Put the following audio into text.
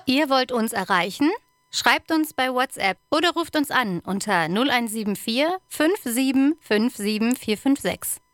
Ihr wollt uns erreichen? Schreibt uns bei WhatsApp oder ruft uns an unter 0174 57 57 456.